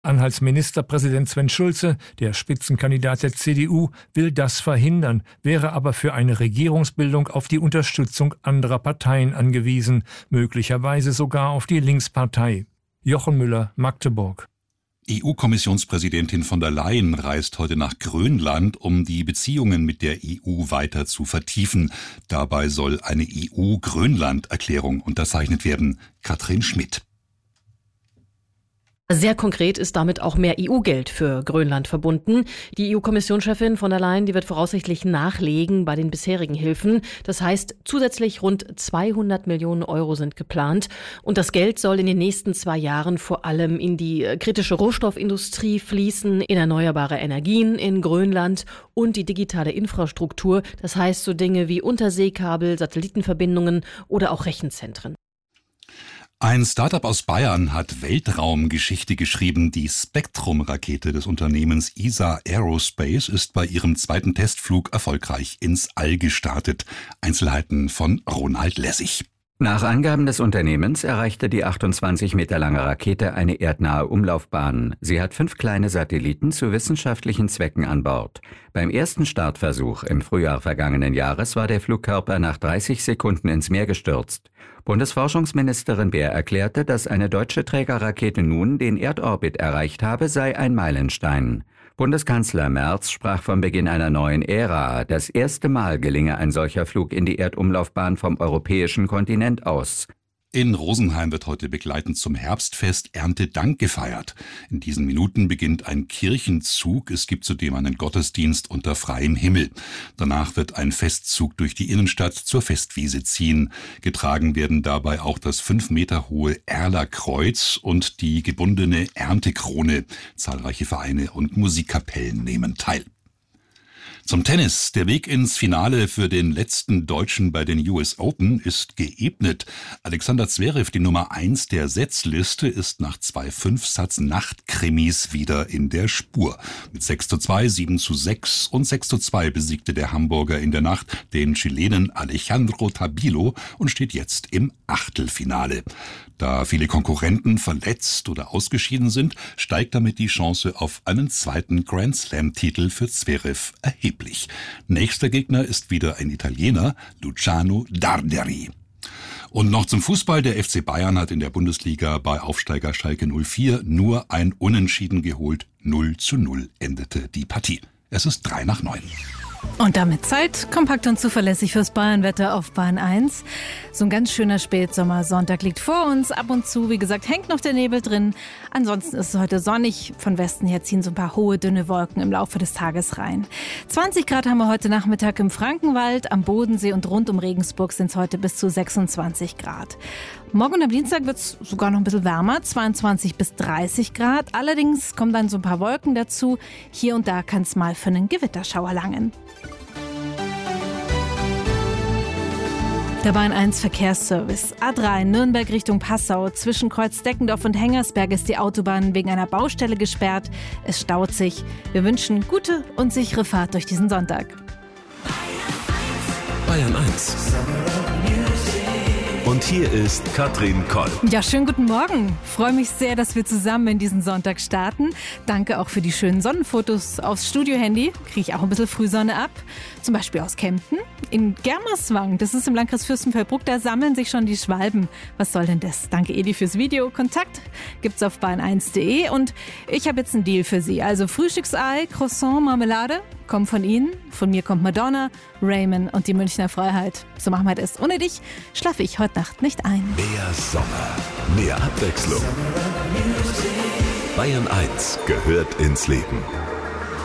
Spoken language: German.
Anhalts Ministerpräsident Sven Schulze, der Spitzenkandidat der CDU, will das verhindern, wäre aber für eine Regierungsbildung auf die Unterstützung anderer Parteien angewiesen, möglicherweise sogar auf die Linkspartei. Jochen Müller, Magdeburg. EU-Kommissionspräsidentin von der Leyen reist heute nach Grönland, um die Beziehungen mit der EU weiter zu vertiefen. Dabei soll eine EU-Grönland-Erklärung unterzeichnet werden. Katrin Schmidt. Sehr konkret ist damit auch mehr EU-Geld für Grönland verbunden. Die EU-Kommissionschefin von der Leyen, die wird voraussichtlich nachlegen bei den bisherigen Hilfen. Das heißt, zusätzlich rund 200 Millionen Euro sind geplant. Und das Geld soll in den nächsten 2 Jahren vor allem in die kritische Rohstoffindustrie fließen, in erneuerbare Energien in Grönland und die digitale Infrastruktur. Das heißt so Dinge wie Unterseekabel, Satellitenverbindungen oder auch Rechenzentren. Ein Startup aus Bayern hat Weltraumgeschichte geschrieben. Die Spektrum-Rakete des Unternehmens ESA Aerospace ist bei ihrem 2. Testflug erfolgreich ins All gestartet. Einzelheiten von Ronald Lessig. Nach Angaben des Unternehmens erreichte die 28 Meter lange Rakete eine erdnahe Umlaufbahn. Sie hat 5 kleine Satelliten zu wissenschaftlichen Zwecken an Bord. Beim ersten Startversuch im Frühjahr vergangenen Jahres war der Flugkörper nach 30 Sekunden ins Meer gestürzt. Bundesforschungsministerin Baer erklärte, dass eine deutsche Trägerrakete nun den Erdorbit erreicht habe, sei ein Meilenstein. Bundeskanzler Merz sprach vom Beginn einer neuen Ära. Das erste Mal gelinge ein solcher Flug in die Erdumlaufbahn vom europäischen Kontinent aus. In Rosenheim wird heute begleitend zum Herbstfest Erntedank gefeiert. In diesen Minuten beginnt ein Kirchenzug. Es gibt zudem einen Gottesdienst unter freiem Himmel. Danach wird ein Festzug durch die Innenstadt zur Festwiese ziehen. Getragen werden dabei auch das 5 Meter hohe Erlerkreuz und die gebundene Erntekrone. Zahlreiche Vereine und Musikkapellen nehmen teil. Zum Tennis. Der Weg ins Finale für den letzten Deutschen bei den US Open ist geebnet. Alexander Zverev, die Nummer 1 der Setzliste, ist nach 2 5-Satz-Nachtkrimis wieder in der Spur. Mit 6:2, 7:6 und 6:2 besiegte der Hamburger in der Nacht den Chilenen Alejandro Tabilo und steht jetzt im Achtelfinale. Da viele Konkurrenten verletzt oder ausgeschieden sind, steigt damit die Chance auf einen zweiten Grand-Slam-Titel für Zverev erheblich. Nächster Gegner ist wieder ein Italiener, Luciano Darderi. Und noch zum Fußball. Der FC Bayern hat in der Bundesliga bei Aufsteiger Schalke 04 nur ein Unentschieden geholt. 0:0 endete die Partie. Es ist 8:03. Und damit Zeit, kompakt und zuverlässig fürs Bayernwetter auf Bahn 1. So ein ganz schöner Spätsommersonntag liegt vor uns. Ab und zu, wie gesagt, hängt noch der Nebel drin. Ansonsten ist es heute sonnig. Von Westen her ziehen so ein paar hohe, dünne Wolken im Laufe des Tages rein. 20 Grad haben wir heute Nachmittag im Frankenwald, am Bodensee und rund um Regensburg sind es heute bis zu 26 Grad. Morgen und am Dienstag wird es sogar noch ein bisschen wärmer, 22 bis 30 Grad. Allerdings kommen dann so ein paar Wolken dazu. Hier und da kann es mal für einen Gewitterschauer langen. Der Bahn 1 Verkehrsservice. A3 Nürnberg Richtung Passau. Zwischen Kreuz Deckendorf und Hengersberg ist die Autobahn wegen einer Baustelle gesperrt. Es staut sich. Wir wünschen gute und sichere Fahrt durch diesen Sonntag. Bayern 1. Und hier ist Katrin Koll. Ja, schönen guten Morgen. Freue mich sehr, dass wir zusammen in diesen Sonntag starten. Danke auch für die schönen Sonnenfotos aufs Studiohandy. Kriege ich auch ein bisschen Frühsonne ab. Zum Beispiel aus Kempten. In Germerswang, das ist im Landkreis Fürstenfeldbruck, da sammeln sich schon die Schwalben. Was soll denn das? Danke Edi fürs Video. Kontakt gibt's auf bahn1.de und ich habe jetzt einen Deal für Sie. Also Frühstücksei, Croissant, Marmelade kommen von Ihnen. Von mir kommt Madonna, Raymond und die Münchner Freiheit. So machen wir das. Ohne dich schlafe ich heute Nacht nicht ein. Mehr Sommer, mehr Abwechslung. Bayern 1 gehört ins Leben.